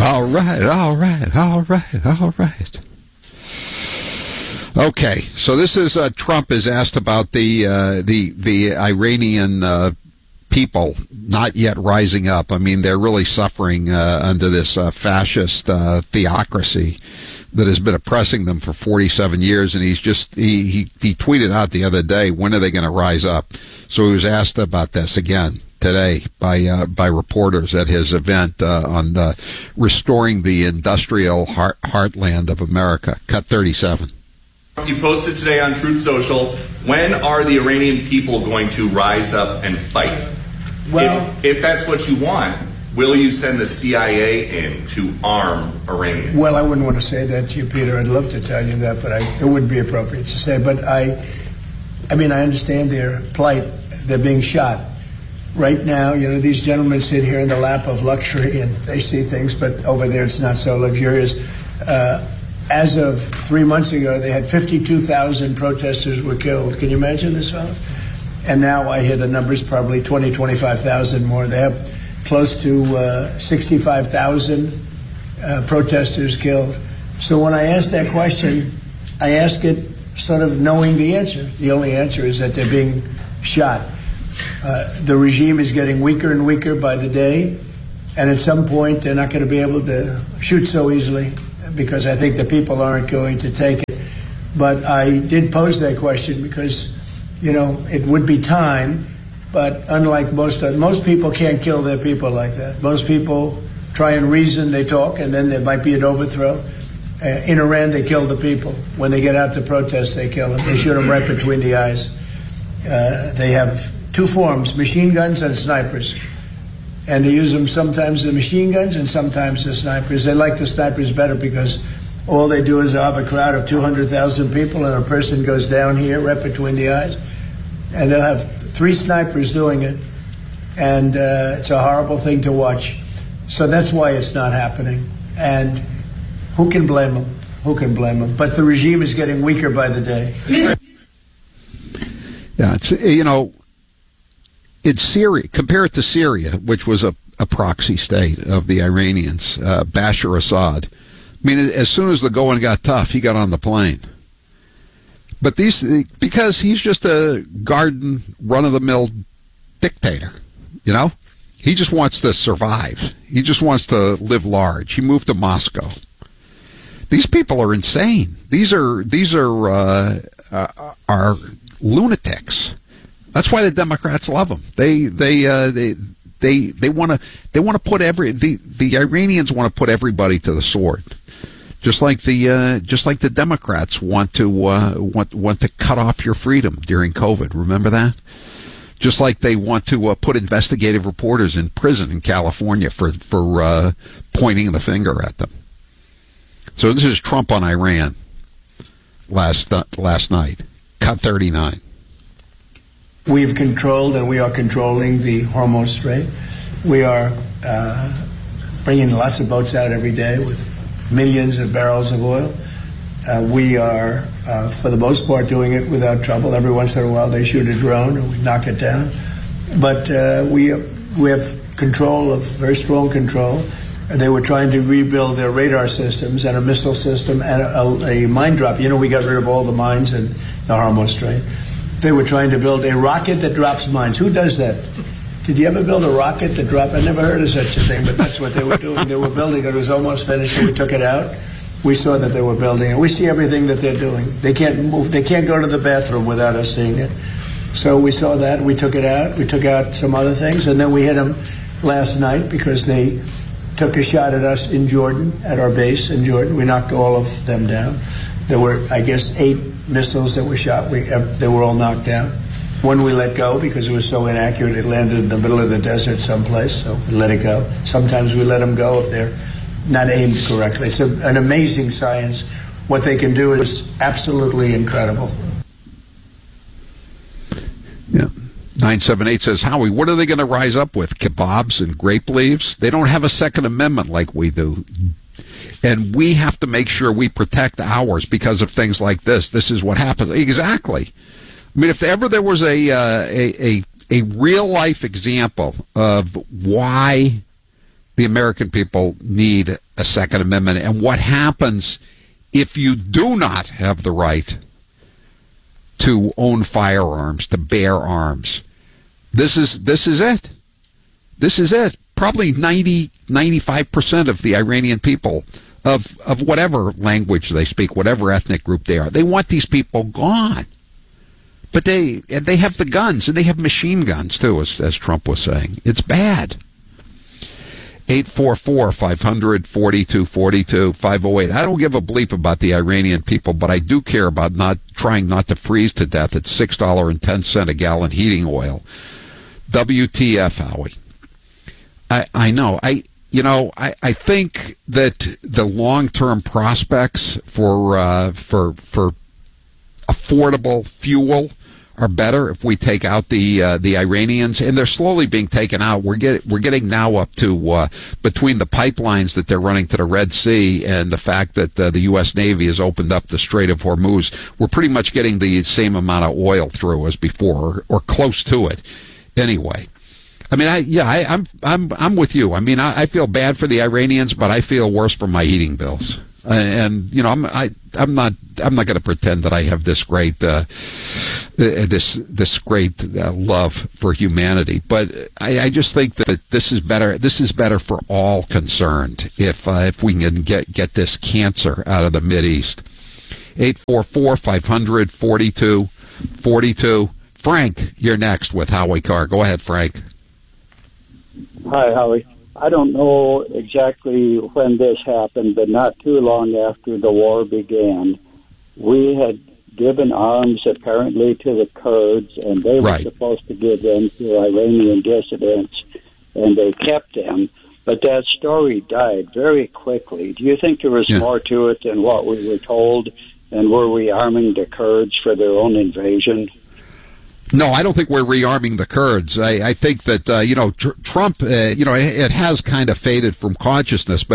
All right. Okay, so this is Trump is asked about the Iranian people not yet rising up. I mean, they're really suffering under this fascist theocracy that has been oppressing them for 47 years, and he tweeted out the other day, when are they going to rise up? So he was asked about this again today by reporters at his event on restoring the industrial heartland of America. Cut 37. You posted today on Truth Social, when are the Iranian people going to rise up and fight? Well, if that's what you want, will you send the CIA in to arm Iranians? Well, I wouldn't want to say that to you, Peter. I'd love to tell you that, but it wouldn't be appropriate to say. But I understand their plight. They're being shot. Right now, these gentlemen sit here in the lap of luxury and they see things, but over there it's not so luxurious. As of 3 months ago, they had 52,000 protesters were killed. Can you imagine this, fellow? And now I hear the numbers probably 20, 25,000 more. They have close to 65,000 protesters killed. So when I ask that question, I ask it sort of knowing the answer. The only answer is that they're being shot. The regime is getting weaker and weaker by the day, and at some point they're not going to be able to shoot so easily, because I think the people aren't going to take it. But I did pose that question because, it would be time, but unlike most people can't kill their people like that. Most people try and reason, they talk, and then there might be an overthrow. In Iran, they kill the people. When they get out to protest, they kill them. They shoot them right between the eyes. They have two forms, machine guns and snipers. And they use them sometimes the machine guns and sometimes the snipers. They like the snipers better because all they do is have a crowd of 200,000 people and a person goes down here right between the eyes. And they'll have 3 snipers doing it. And it's a horrible thing to watch. So that's why it's not happening. And who can blame them? Who can blame them? But the regime is getting weaker by the day. Yeah, it's, it's Syria. Compare it to Syria, which was a proxy state of the Iranians, Bashar Assad. I mean, as soon as the going got tough, he got on the plane. But because he's just a garden, run-of-the-mill dictator, he just wants to survive. He just wants to live large. He moved to Moscow. These people are insane. These are lunatics. That's why the Democrats love them. They want to put the Iranians want to put everybody to the sword, just like the Democrats want to cut off your freedom during COVID. Remember that? Just like they want to put investigative reporters in prison in California for pointing the finger at them. So this is Trump on Iran last night. Cut 39. We've controlled and we are controlling the Hormuz Strait. We are bringing lots of boats out every day with millions of barrels of oil. We are, for the most part, doing it without trouble. Every once in a while they shoot a drone and we knock it down. But we have control, of very strong control. They were trying to rebuild their radar systems and a missile system and a mine drop. We got rid of all the mines in the Hormuz Strait. They were trying to build a rocket that drops mines. Who does that? Did you ever build a rocket that dropped? I never heard of such a thing, but that's what they were doing. They were building it. It was almost finished, and we took it out. We saw that they were building it. We see everything that they're doing. They can't move. They can't go to the bathroom without us seeing it. So we saw that. We took it out. We took out some other things, and then we hit them last night because they took a shot at us in Jordan, at our base in Jordan. We knocked all of them down. There were, I guess, 8 missiles that were shot. They were all knocked down. One we let go because it was so inaccurate. It landed in the middle of the desert someplace, so we let it go. Sometimes we let them go if they're not aimed correctly. It's an amazing science. What they can do is absolutely incredible. Yeah. 978 says, Howie, what are they going to rise up with? Kebabs and grape leaves? They don't have a Second Amendment like we do. And we have to make sure we protect ours because of things like this. This is what happens. Exactly. I mean, if ever there was a real life example of why The American people need a Second Amendment. And what happens if you do not have the right to own firearms, to bear arms? This is it. This is it. Probably 95% of the Iranian people, of whatever language they speak, whatever ethnic group they are, they want these people gone. But they have the guns, and they have machine guns, too, as Trump was saying. It's bad. 844-500-4242, 508. I don't give a bleep about the Iranian people, but I do care about trying not to freeze to death at $6.10 a gallon heating oil. WTF, Howie. I know. I think that the long-term prospects for affordable fuel are better if we take out the Iranians, and they're slowly being taken out. We're getting now up to between the pipelines that they're running to the Red Sea and the fact that the U.S. Navy has opened up the Strait of Hormuz. We're pretty much getting the same amount of oil through as before, or close to it. Anyway, I mean, I'm with you. I mean, I feel bad for the Iranians, but I feel worse for my heating bills. And you know, I'm not going to pretend that I have this great love for humanity, but I just think that this is better. This is better for all concerned if we can get this cancer out of the Mideast. 844-500-4242. Frank, you're next with Howie Carr. Go ahead, Frank. Hi, Howie. I don't know exactly when this happened, but not too long after the war began, we had given arms apparently to the Kurds, and they were supposed to give them to Iranian dissidents, and they kept them. But that story died very quickly. Do you think there was more to it than what we were told, and were we arming the Kurds for their own invasion? No, I don't think we're rearming the Kurds. I think that, Trump, it has kind of faded from consciousness, but